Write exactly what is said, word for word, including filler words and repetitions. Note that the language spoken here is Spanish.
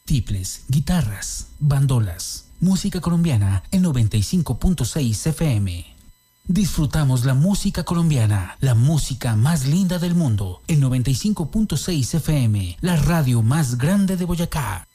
tiples, guitarras, bandolas, música colombiana en noventa y cinco punto seis F M. Disfrutamos la música colombiana, la música más linda del mundo, en noventa y cinco punto seis F M, la radio más grande de Boyacá.